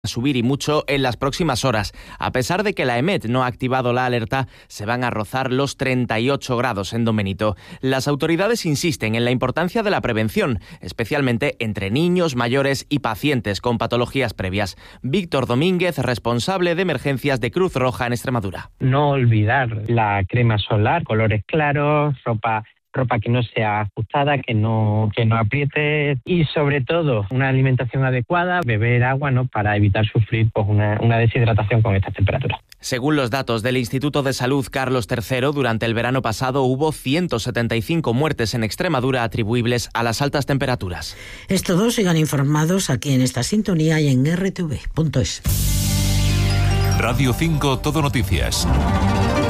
subir y mucho en las próximas horas. A pesar de que la EMET no ha activado la alerta, se van a rozar los 38 grados en Don Benito. Las autoridades insisten en la importancia de la prevención, especialmente entre niños, mayores y pacientes con patologías previas. Víctor Domínguez, responsable de emergencias de Cruz Roja en Extremadura. No olvidar la crema solar, colores claros, ropa que no sea ajustada, que no apriete y sobre todo una alimentación adecuada, beber agua, ¿no?, para evitar sufrir pues una deshidratación con estas temperaturas. Según los datos del Instituto de Salud Carlos III, durante el verano pasado hubo 175 muertes en Extremadura atribuibles a las altas temperaturas. Es todo, sigan informados aquí en esta sintonía y en rtv.es. Radio 5 Todo Noticias.